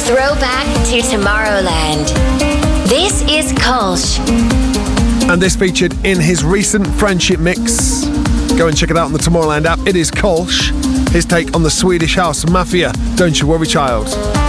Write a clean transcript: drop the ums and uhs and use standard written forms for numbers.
Throwback to Tomorrowland. This is Kolsch. And this featured in his recent Friendship Mix. Go and check it out on the Tomorrowland app. It is Kolsch, his take on the Swedish House Mafia. Don't you worry, child.